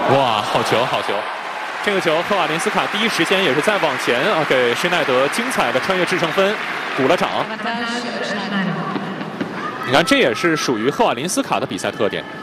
哇，好球，好球！这个球，赫瓦林斯卡第一时间也是在往前啊，给施耐德精彩的穿越制胜分鼓了掌。你看，这也是属于赫瓦林斯卡的比赛特点。